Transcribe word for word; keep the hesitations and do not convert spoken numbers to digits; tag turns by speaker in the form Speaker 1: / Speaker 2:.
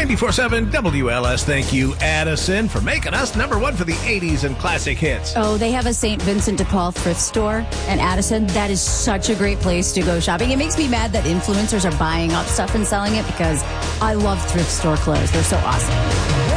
Speaker 1: ninety-four point seven W L S. Thank you, Addison, for making us number one for the eighties and classic hits.
Speaker 2: Oh, they have a Saint Vincent de Paul thrift store in Addison. That is such a great place to go shopping. It makes me mad that influencers are buying up stuff and selling it because I love thrift store clothes. They're so awesome.